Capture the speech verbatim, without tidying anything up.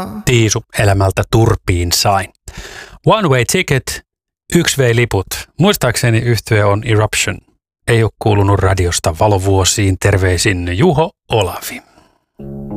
Tiisu elämältä turpiin sain. One Way Ticket, yksi vei liput. Muistaakseni yhtye on Eruption. Ei ole kuulunut radiosta valovuosiin. Terveisin Juho Olavi.